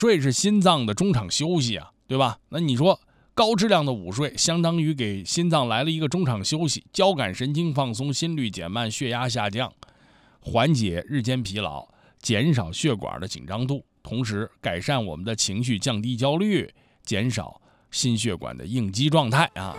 睡是心脏的中场休息啊，对吧？那你说高质量的午睡相当于给心脏来了一个中场休息，交感神经放松，心率减慢，血压下降，缓解日间疲劳，减少血管的紧张度，同时改善我们的情绪，降低焦虑，减少心血管的应激状态啊。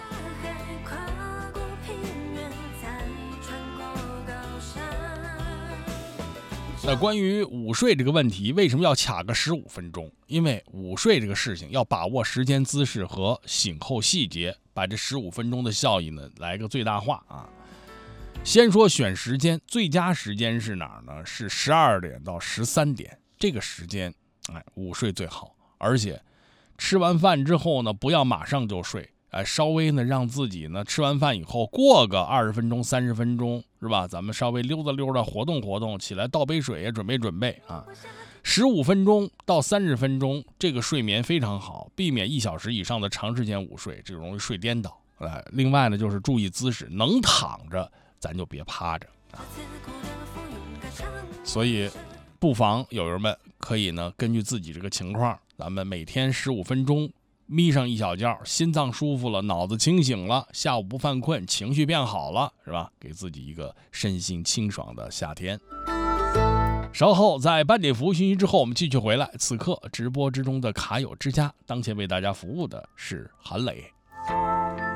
那关于午睡这个问题，为什么要卡个15分钟？因为午睡这个事情要把握时间、姿势和醒后细节，把这15分钟的效益呢来个最大化啊。先说选时间，最佳时间是哪儿呢？是12点到13点，这个时间，午睡最好。而且吃完饭之后呢，不要马上就睡，稍微呢让自己呢吃完饭以后过个20分钟、30分钟，是吧？咱们稍微溜达溜达，活动活动，起来倒杯水也准备啊。15分钟到30分钟，这个睡眠非常好，避免1小时以上的长时间午睡，这容易睡颠倒。另外呢，就是注意姿势，能躺着咱就别趴着啊。所以不妨友友们可以呢根据自己这个情况，咱们每天15分钟眯上一小觉，心脏舒服了，脑子清醒了，下午不犯困，情绪变好了，是吧？给自己一个身心清爽的夏天。稍后在半点服务讯息之后，我们继续回来。此刻直播之中的卡友之家，当前为大家服务的是韩磊。